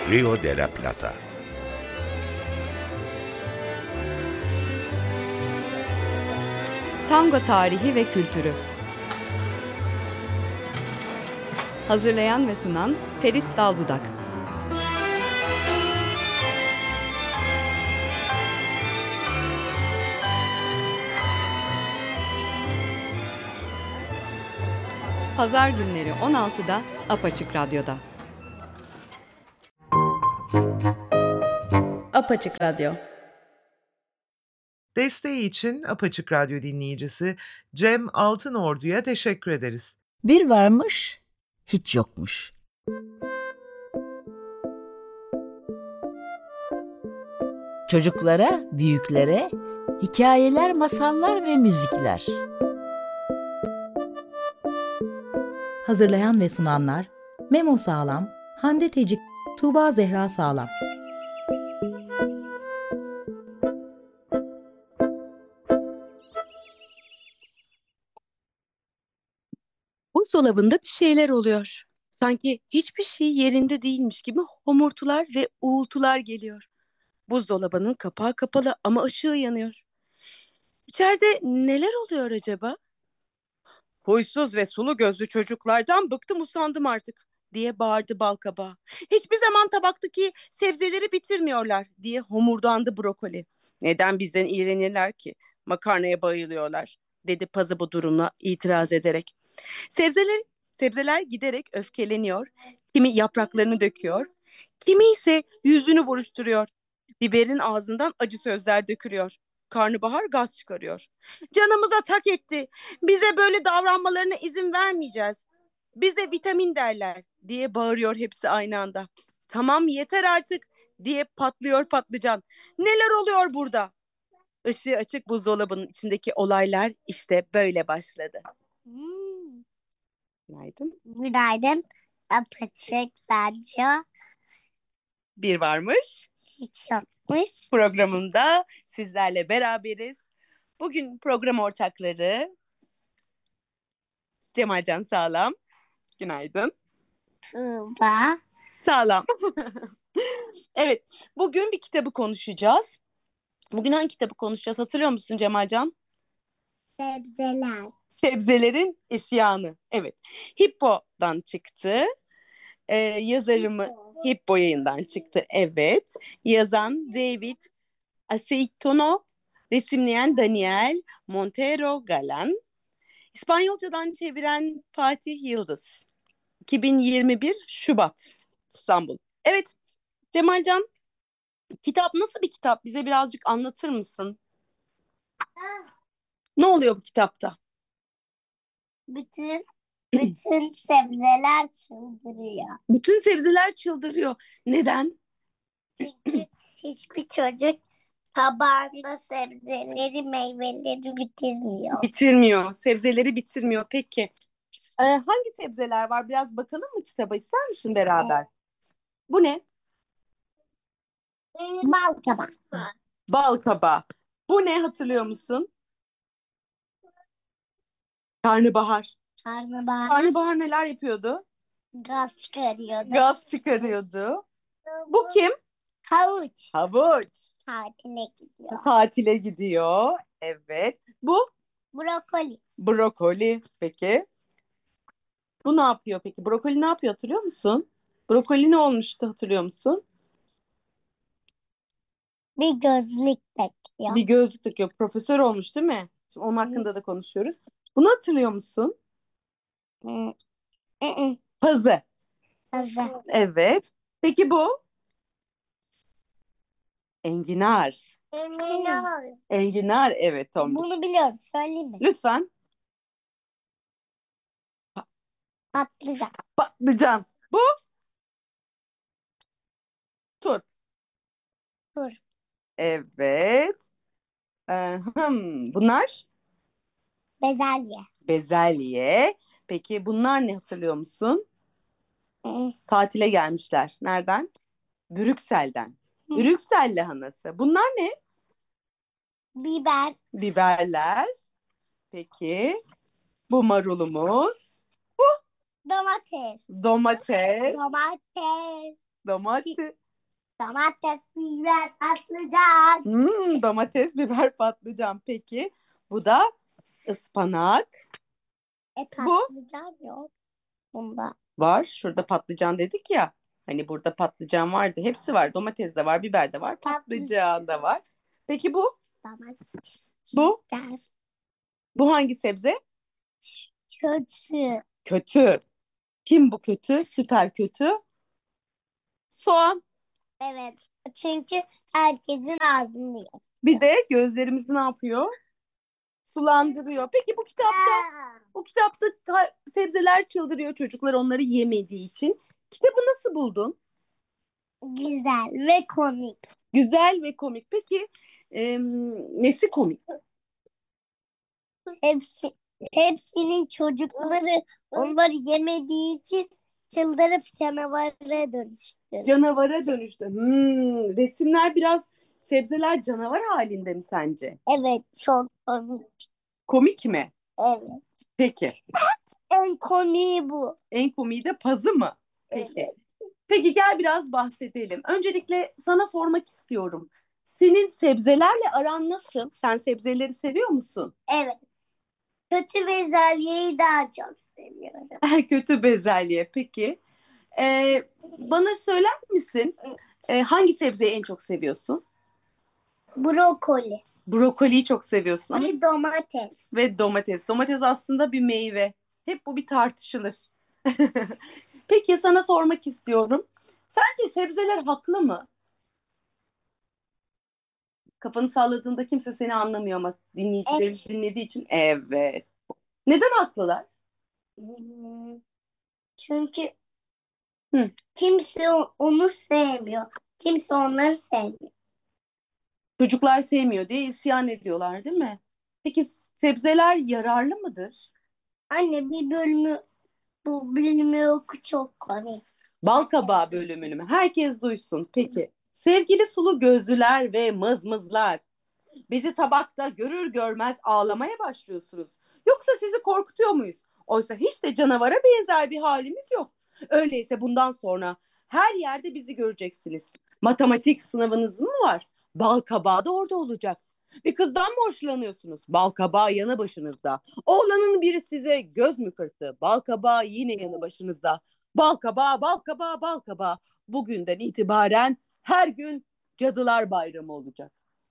Río de la Plata. Tango tarihi ve kültürü. Hazırlayan ve sunan Ferit Dalbudak. Pazar günleri 16'da Apaçık Radyo'da. Apaçık Radyo. Desteği için Apaçık Radyo dinleyicisi Cem Altınordu'ya teşekkür ederiz. Bir varmış, hiç yokmuş. Çocuklara, büyüklere hikayeler, masallar ve müzikler. Hazırlayan ve sunanlar Memo Sağlam, Hande Tecik, Tuğba Zehra Sağlam. Buzdolabında bir şeyler oluyor. Sanki hiçbir şey yerinde değilmiş gibi homurtular ve uğultular geliyor. Buzdolabının kapağı kapalı ama ışığı yanıyor. İçeride neler oluyor acaba? Huysuz ve sulu gözlü çocuklardan bıktım usandım artık diye bağırdı balkabağı. Hiçbir zaman tabaktaki sebzeleri bitirmiyorlar diye homurdandı brokoli. Neden bizden iğrenirler ki? Makarnaya bayılıyorlar dedi pazı bu durumla itiraz ederek. Sebzeler, sebzeler giderek öfkeleniyor. Kimi yapraklarını döküyor. Kimi ise yüzünü buruşturuyor. Biberin ağzından acı sözler dökülüyor. Karnabahar gaz çıkarıyor. Canımıza tak etti. Bize böyle davranmalarına izin vermeyeceğiz. Bize vitamin derler diye bağırıyor hepsi aynı anda. Tamam yeter artık diye patlıyor patlıcan. Neler oluyor burada? Işığı açık buzdolabının içindeki olaylar işte böyle başladı. Günaydın. Günaydın. Apaçık Radyo Bir varmış hiç yokmuş. programında sizlerle beraberiz. Bugün program ortakları Cemalcan Sağlam. Günaydın. Tuğba. Sağlam. Evet, bugün bir kitabı konuşacağız. Bugün hangi kitabı konuşacağız hatırlıyor musun Cemalcan? Sebzeler. Sebzelerin İsyanı. Evet. Hippo'dan çıktı. Yazarımı Hippo yayından çıktı. Evet. Yazan David Aceitono, resimleyen Daniel Montero Galan, İspanyolcadan çeviren Fatih Yıldız. 2021 Şubat İstanbul. Evet Cemalcan, kitap nasıl bir kitap? Bize birazcık anlatır mısın? Ne oluyor bu kitapta? Bütün sebzeler çıldırıyor. Bütün sebzeler çıldırıyor. Neden? Çünkü hiçbir çocuk tabağında sebzeleri, meyveleri bitirmiyor. Bitirmiyor. Sebzeleri bitirmiyor. Peki. Hangi sebzeler var? Biraz bakalım mı kitaba? İster misin beraber? Bu ne? Bal kabak. Bal kabağı. Bu ne hatırlıyor musun? Karnabahar. Karnabahar Karnabahar neler yapıyordu? gaz çıkarıyordu. Gaz çıkarıyordu. Bu kim? Havuç. Havuç. Tatile gidiyor. Tatile gidiyor. Evet. Bu Brokoli. brokoli. Peki. Bu ne yapıyor peki? Brokoli ne yapıyor hatırlıyor musun? Brokoli ne olmuştu hatırlıyor musun? Bir gözlük takıyor. Bir gözlük takıyor. Profesör olmuş değil mi? Şimdi onun hakkında da konuşuyoruz. Bunu hatırlıyor musun? Pazı. Hazır. Evet. Peki bu? Enginar. Enginar evet Tombiş. Bunu biliyorum. Söyleyeyim mi? Lütfen. Patlıcan. Patlıcan. Bu? Turp. Tur. Evet. Bunlar? Bezelye. Bezelye. Peki bunlar ne hatırlıyor musun? Tatile gelmişler. Nereden? Brüksel'den. Brüksel lahanası. Bunlar ne? Biber. Biberler. Peki. Bu marulumuz. Domates. Domates. Domates. Domates. Domates, biber, patlıcan. Domates, biber, patlıcan. Peki. Bu da ıspanak. Bu? Patlıcan yok bunda. Var. Şurada patlıcan dedik ya. Hani burada patlıcan vardı. Hepsi var. Domates de var, biber de var, patlıcan da var. Peki bu? Domates. Bu? Biber. Bu hangi sebze? Kötü. Kötü. Kim bu kötü? Süper kötü. Soğan. Evet. Çünkü herkesin ağzını yiyor. Bir de gözlerimizi ne yapıyor? Sulandırıyor. Peki bu kitapta sebzeler çıldırıyor. Çocuklar onları yemediği için. Kitabı nasıl buldun? Güzel ve komik. Güzel ve komik. Peki nesi komik? Hepsinin çocukları onları yemediği için çıldırıp canavara dönüştü. Canavara dönüştü. Resimler biraz sebzeler canavar halinde mi sence? Evet, çok komik. Komik mi? Evet. Peki. En komiği bu. En komiği de pazı mı? Peki. Evet. Peki gel biraz bahsedelim. Öncelikle sana sormak istiyorum. Senin sebzelerle aran nasıl? Sen sebzeleri seviyor musun? Evet. Kötü bezelyeyi daha çok seviyorum. Kötü bezelye. Peki. Bana söyler misin? Hangi sebzeyi en çok seviyorsun? Brokoli Brokoliyi çok seviyorsun ama ve domates. ve domates. Domates aslında bir meyve. Hep bu bir tartışılır. Peki sana sormak istiyorum. Sence sebzeler haklı mı? Kafanı salladığında kimse seni anlamıyor ama dinleyicilerimiz Evet. dinlediği için evet. Neden haklılar? Hmm, Çünkü Hı. kimse onu sevmiyor. Kimse onları sevmiyor. Çocuklar sevmiyor diye isyan ediyorlar, değil mi? Peki sebzeler yararlı mıdır? Anne bu bölümü oku, çok komik. Bal kabağı bölümünü mü? Herkes duysun. Peki. Sevgili sulu gözlüler ve mızmızlar. Bizi tabakta görür görmez ağlamaya başlıyorsunuz. Yoksa sizi korkutuyor muyuz? Oysa hiç de canavara benzer bir halimiz yok. Öyleyse bundan sonra her yerde bizi göreceksiniz. Matematik sınavınız mı var? Bal kabağı da orada olacak. Bir kızdan mı hoşlanıyorsunuz? Bal kabağı yanı başınızda. Oğlanın biri size göz mü kırptı? Bal kabağı yine yanı başınızda. Bal kabağı, bal kabağı, bal kabağı. Bugünden itibaren her gün Cadılar Bayramı olacak.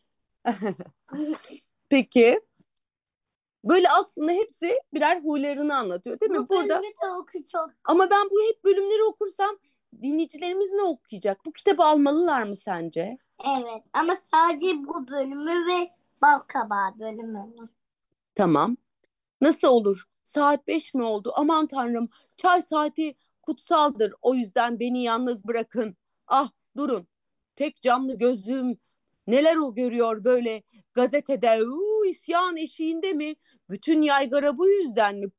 Peki. Böyle aslında hepsi birer huylarını anlatıyor, değil mi? Bu Burada bölümü de oku, çok. ama ben bu hep bölümleri okursam dinleyicilerimiz ne okuyacak? Bu kitabı almalılar mı sence? Evet, ama sadece bu bölümü ve balkabağı bölümünü. Tamam. Nasıl olur? Saat 5 mi oldu? Aman Tanrım, çay saati kutsaldır. O yüzden beni yalnız bırakın. Ah, durun. Tek camlı gözlüğüm neler o görüyor böyle gazetede? İsyan eşiğinde mi? Bütün yaygara bu yüzden mi?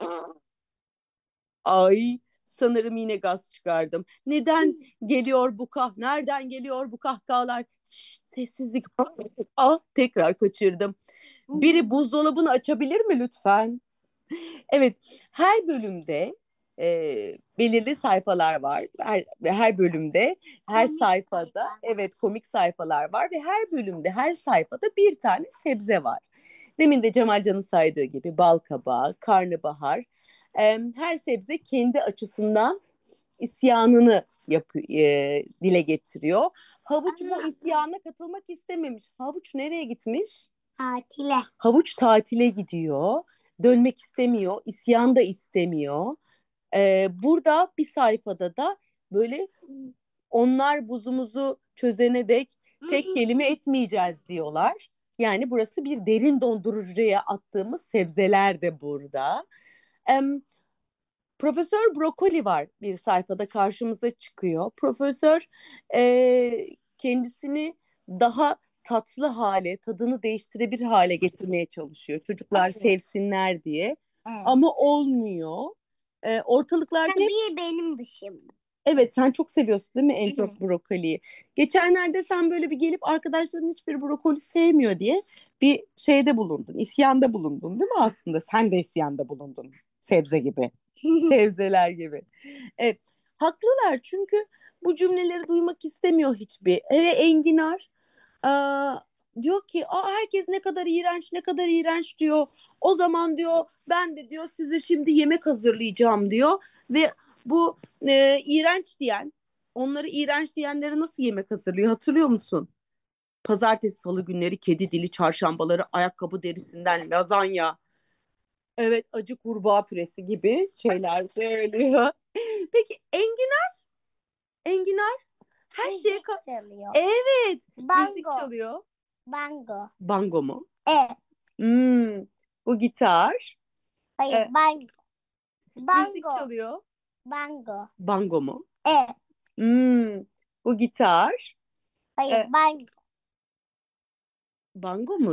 Ay, sanırım yine gaz çıkardım. Neden geliyor bu Nereden geliyor bu kahkahalar? Şşt, sessizlik. Ah, tekrar kaçırdım. Biri buzdolabını açabilir mi lütfen? Evet, her bölümde belirli sayfalar var. Her bölümde, her Komik sayfada, sayfalar. evet komik sayfalar var ve her bölümde, her sayfada bir tane sebze var. Demin de Cemalcan'ın saydığı gibi bal kabağı, karnabahar. Her sebze kendi açısından isyanını dile getiriyor. Havuç bu isyana katılmak istememiş. Havuç nereye gitmiş? Tatile. Havuç tatile gidiyor. Dönmek istemiyor. İsyan da istemiyor. Burada bir sayfada da böyle onlar buzumuzu çözene dek tek kelime etmeyeceğiz diyorlar. Yani burası bir derin dondurucuya attığımız sebzeler de burada. Profesör Brokoli var bir sayfada karşımıza çıkıyor. Profesör kendisini daha tatlı hale, tadını değiştirebilir hale getirmeye çalışıyor. Çocuklar sevsinler diye. Evet. Ama olmuyor. Ortalıklarda hep Tabii benim dışımda. evet sen çok seviyorsun değil mi en çok brokoliyi? Geçenlerde sen böyle bir gelip arkadaşların hiçbir brokoli sevmiyor diye bir şeyde bulundun, isyanda bulundun değil mi aslında? Sen de isyanda bulundun sebze gibi, sebzeler gibi. Evet. Haklılar çünkü bu cümleleri duymak istemiyor hiçbir. Hele Enginar diyor ki herkes ne kadar iğrenç ne kadar iğrenç diyor. O zaman diyor ben de diyor size şimdi yemek hazırlayacağım diyor. Ve bu iğrenç diyen onları iğrenç diyenlere nasıl yemek hazırlıyor hatırlıyor musun? Pazartesi, salı günleri kedi dili, çarşambaları, ayakkabı derisinden lazanya. Evet, acı kurbağa püresi gibi şeyler söylüyor. Peki Enginar her şeye Müzik çalıyor. evet, müzik Bango. çalıyor. Bango. Bango mu? Evet. Hmm, bu gitar. Hayır, Evet. bango. Müzik Bango. çalıyor. Bango. Bango mu? Evet. Hmm, bu gitar. Hayır, Evet. bango. Bango mu?